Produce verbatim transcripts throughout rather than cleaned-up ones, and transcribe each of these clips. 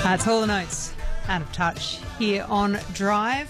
That's Hall and Oates, Out of Touch, here on Drive.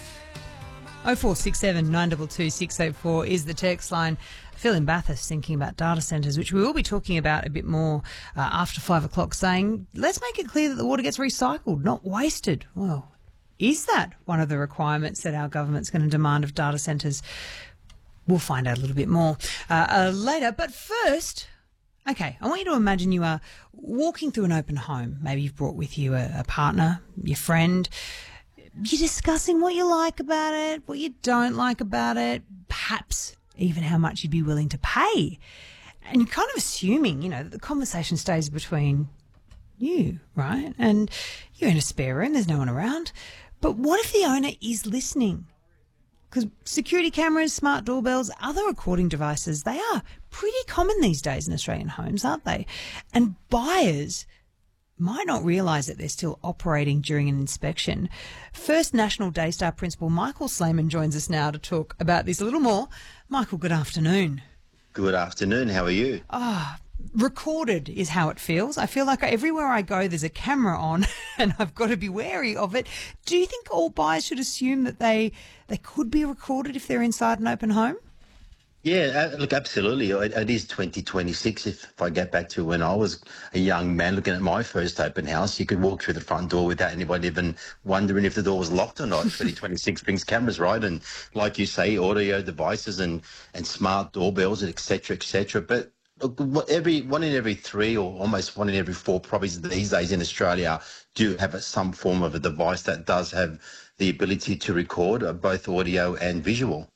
oh four six seven, nine two two, six eight four is the text line. Phil in Bathurst thinking about data centres, which we will be talking about a bit more uh, after five o'clock, saying, let's make it clear that the water gets recycled, not wasted. Well, is that one of the requirements that our government's going to demand of data centres? We'll find out a little bit more uh, uh, later. But first, okay, I want you to imagine you are walking through an open home. Maybe you've brought with you a, a partner, your friend. You're discussing what you like about it, what you don't like about it, perhaps even how much you'd be willing to pay. And you're kind of assuming, you know, that the conversation stays between you, right? And you're in a spare room, there's no one around. But what if the owner is listening? Because security cameras, smart doorbells, other recording devices, they are pretty common these days in Australian homes, aren't they? And buyers might not realise that they're still operating during an inspection. First National Daystar Principal Michael Slayman joins us now to talk about this a little more. Michael, good afternoon. Good afternoon. How are you? Ah, oh, recorded is how it feels. I feel like everywhere I go there's a camera on and I've got to be wary of it. Do you think all buyers should assume that they, they could be recorded if they're inside an open home? Yeah, look, absolutely. It, it is twenty twenty-six. If, if I get back to when I was a young man looking at my first open house, you could walk through the front door without anybody even wondering if the door was locked or not. twenty twenty-six brings cameras, right? And like you say, audio devices and, and smart doorbells, and et cetera, et cetera. But look, every one in every three or almost one in every four properties these days in Australia do have a, some form of a device that does have the ability to record uh, both audio and visual.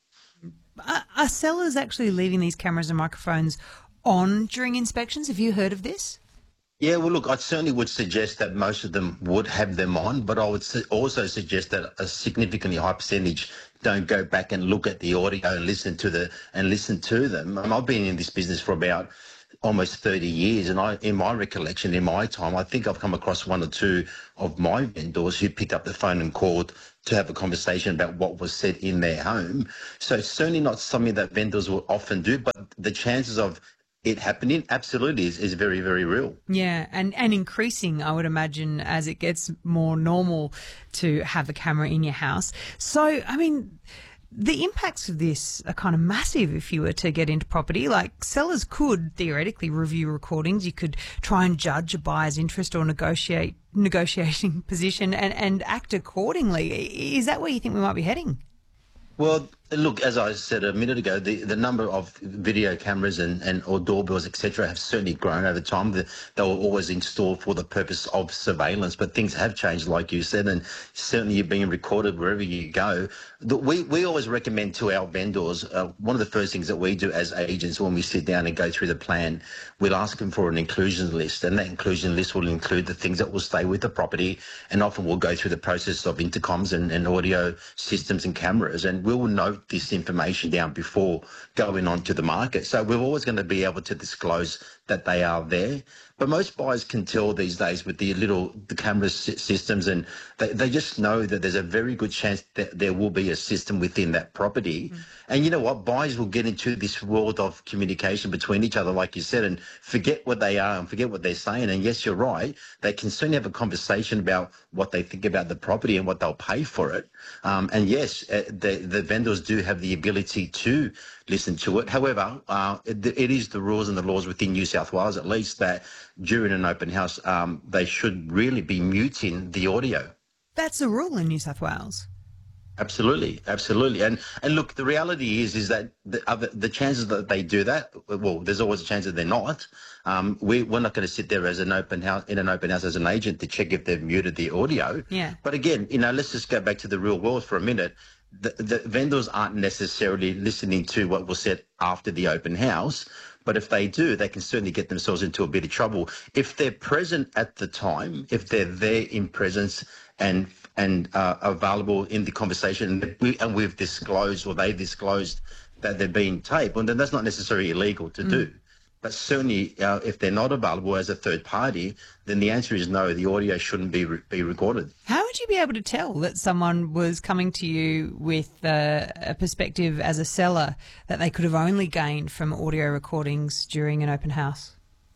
Are sellers actually leaving these cameras and microphones on during inspections? Have you heard of this? Yeah, well, look, I certainly would suggest that most of them would have them on, but I would su- also suggest that a significantly high percentage don't go back and look at the audio and listen to the and listen to them. And I've been in this business for about almost thirty years, and I, in my recollection, in my time, I think I've come across one or two of my vendors who picked up the phone and called to have a conversation about what was said in their home. So it's certainly not something that vendors will often do, but the chances of it happening absolutely is, is very, very real. Yeah, and, and increasing, I would imagine, as it gets more normal to have a camera in your house. So, I mean, the impacts of this are kind of massive if you were to get into property. Like, sellers could theoretically review recordings. You could try and judge a buyer's interest or negotiate negotiating position and, and act accordingly. Is that where you think we might be heading? Well, look, as I said a minute ago, the, the number of video cameras and, and or doorbells, et cetera, have certainly grown over time. The, they were always installed for the purpose of surveillance, but things have changed, like you said, and certainly you're being recorded wherever you go. The, we, we always recommend to our vendors, uh, one of the first things that we do as agents when we sit down and go through the plan, we'll ask them for an inclusion list, and that inclusion list will include the things that will stay with the property, and often we'll go through the process of intercoms and, and audio systems and cameras, and we will note this information down before going on to the market. So we're always going to be able to disclose that they are there. But most buyers can tell these days with the little the camera systems, and they, they just know that there's a very good chance that there will be a system within that property. Mm. And you know what? Buyers will get into this world of communication between each other, like you said, and forget what they are and forget what they're saying. And yes, you're right. They can certainly have a conversation about what they think about the property and what they'll pay for it. Um, and yes, uh, the, the vendors do have the ability to listen to it. However, uh, it, it is the rules and the laws within New South Wales, at least, that during an open house, um, they should really be muting the audio. That's a rule in New South Wales. Absolutely, absolutely. And and look, the reality is is that the other, the chances that they do that, well, there's always a chance that they're not. Um, we, we're not going to sit there as an open house in an open house as an agent to check if they've muted the audio. Yeah. But again, you know, let's just go back to the real world for a minute. The, the vendors aren't necessarily listening to what was said after the open house, but if they do, they can certainly get themselves into a bit of trouble. If they're present at the time, if they're there in presence and and uh, available in the conversation, we, and we've disclosed or they've disclosed that they're being taped, well, then that's not necessarily illegal to mm. do. But certainly, uh, if they're not available as a third party, then the answer is no, the audio shouldn't be re- be recorded. How would you be able to tell that someone was coming to you with uh, a perspective as a seller that they could have only gained from audio recordings during an open house?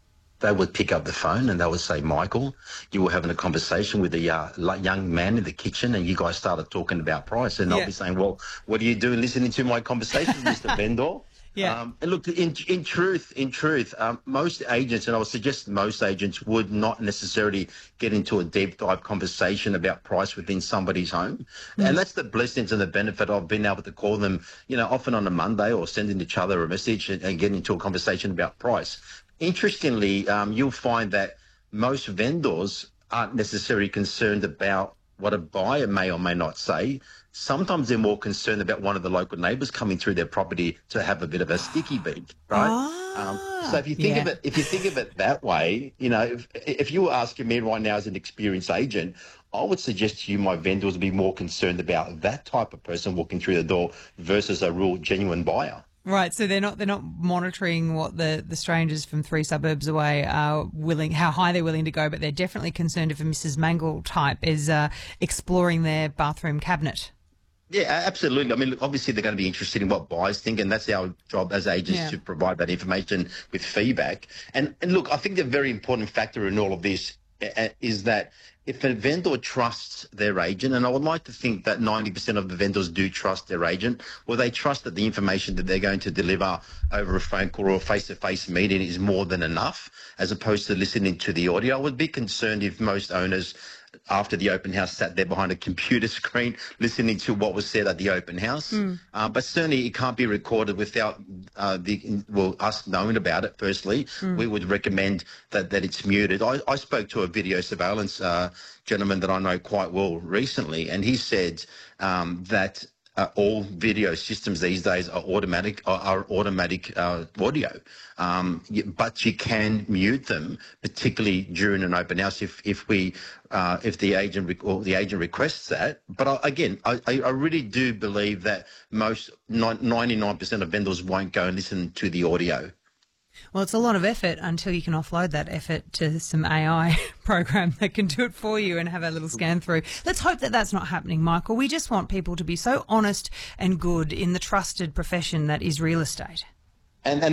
they would pick up the phone and they would say, Michael, you were having a conversation with a uh, young man in the kitchen and you guys started talking about price. And yeah. I'll be saying, well, what are you doing listening to my conversation, Mister Vendor? Yeah. Um, and look, in in truth, in truth, um, most agents, and I would suggest most agents would not necessarily get into a deep dive conversation about price within somebody's home. Mm. And that's the blessings and the benefit of being able to call them, you know, often on a Monday or sending each other a message and, and getting into a conversation about price. Interestingly, um, you'll find that most vendors aren't necessarily concerned about what a buyer may or may not say. Sometimes they're more concerned about one of the local neighbours coming through their property to have a bit of a sticky beat, right? Ah, um, so if you think yeah. of it, if you think of it that way, you know, if, if you were asking me right now as an experienced agent, I would suggest to you my vendors would be more concerned about that type of person walking through the door versus a real genuine buyer. Right, so they're not they're not monitoring what the, the strangers from three suburbs away are willing, how high they're willing to go, but they're definitely concerned if a Missus Mangle type is uh, exploring their bathroom cabinet. Yeah, absolutely. I mean, look, obviously they're going to be interested in what buyers think, and that's our job as agents yeah. to provide that information with feedback. And, and look, I think the very important factor in all of this uh, is that if a vendor trusts their agent, and I would like to think that ninety percent of the vendors do trust their agent, or they trust that the information that they're going to deliver over a phone call or a face-to-face meeting is more than enough, as opposed to listening to the audio. I would be concerned if most owners, after the open house, sat there behind a computer screen listening to what was said at the open house. Mm. Uh, but certainly it can't be recorded without uh, the well us knowing about it. Firstly, mm. we would recommend that, that it's muted. I, I spoke to a video surveillance uh, gentleman that I know quite well recently, and he said um, that Uh, all video systems these days are automatic, are, are automatic uh, audio, um, but you can mute them, particularly during an open house if if we uh, if the agent rec- or the agent requests that. But I, again, I, I really do believe that most ninety-nine percent of vendors won't go and listen to the audio. Well, it's a lot of effort until you can offload that effort to some A I program that can do it for you and have a little scan through. Let's hope that that's not happening, Michael. We just want people to be so honest and good in the trusted profession that is real estate. And, and